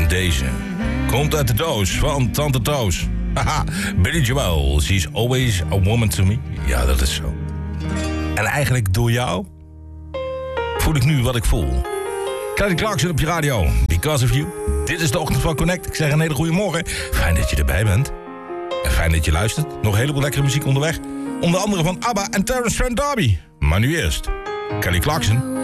Deze komt uit de doos van Tante Toos. Haha, Billy Joel, she's always a woman to me. Ja, dat is zo. En eigenlijk door jou voel ik nu wat ik voel. Kelly Clarkson op je radio. Because of you. Dit is de ochtend van Connect. Ik zeg een hele goede morgen. Fijn dat je erbij bent. En fijn dat je luistert. Nog een heleboel lekkere muziek onderweg. Onder andere van ABBA en Terence Trent D'Arby. Maar nu eerst Kelly Clarkson.